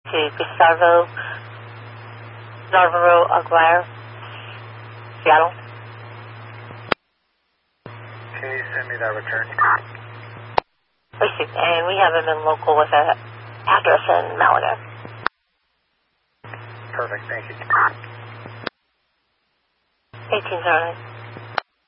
to Gustavo Navarro Aguirre, Seattle. Can you send me that return? Received. And we have him in local with an address in Malaga. Perfect, thank you. 1809.